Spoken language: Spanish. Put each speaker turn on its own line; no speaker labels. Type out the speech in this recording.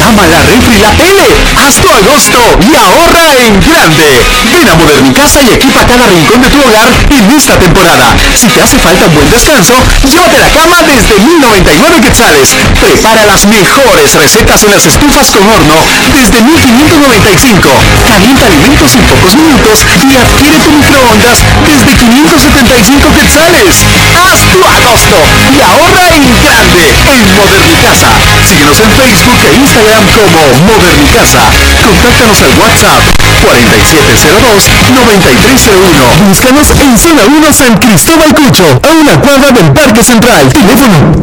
cama, la refri, la tele. Haz tu agosto y ahorra en grande. Ven a Modernicasa y equipa cada rincón de tu hogar en esta temporada. Si te hace falta un buen descanso, llévate la cama desde 1099 quetzales. Prepara las mejores recetas en las estufas con horno desde 1595. Calienta alimentos en pocos minutos y adquiere tu microondas desde 575 quetzales. Haz tu agosto y ahorra en grande en Modernicasa. Síguenos en Facebook e Instagram como Modernicasa. Contáctanos al WhatsApp 4702-9301.
Búscanos en Zona 1 San Cristóbal Cucho, a una cuadra del Parque Central. Teléfono